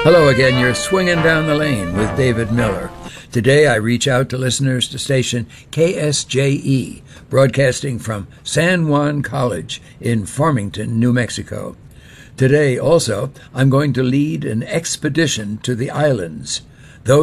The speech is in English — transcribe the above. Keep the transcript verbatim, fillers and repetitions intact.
Hello again, you're swinging down the lane with David Miller. Today I reach out to listeners to station K S J E, broadcasting from San Juan College in Farmington, New Mexico. Today also I'm going to lead an expedition to the islands.